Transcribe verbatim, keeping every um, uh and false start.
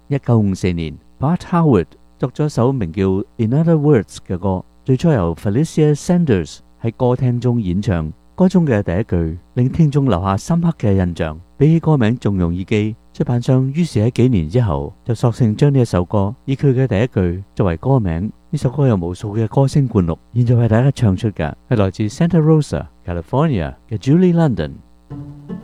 一九五四年 ，Bart Howard 作咗首名叫《In Other Words》嘅歌，最初由 Felicia Sanders 喺歌廳中演唱。歌中嘅第一句令聽眾留下深刻嘅印象，比起歌名仲容易記。出版商於是喺幾年之後就索性將呢一首歌以佢嘅第一句作為歌名。呢首歌有無數嘅歌聲灌錄，現在為大家唱出嘅係來自 Santa Rosa, California 嘅 Julie London。